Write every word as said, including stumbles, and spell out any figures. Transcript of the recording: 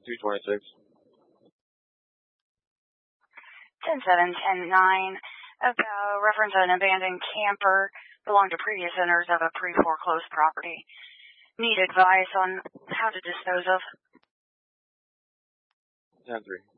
two twenty-six. ten seven, ten nine. About reference an abandoned camper belonged to previous owners of a pre-foreclosed property. Need advice on how to dispose of. ten three.